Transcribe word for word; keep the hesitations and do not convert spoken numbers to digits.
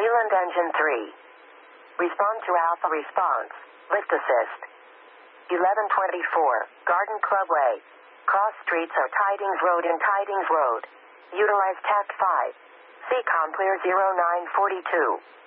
Leland engine three. Respond to Alpha response. Lift assist. eleven twenty-four, Garden Club Way. Cross streets are Tidings Road and Tidings Road. Utilize tact five. C COM clear zero nine four two.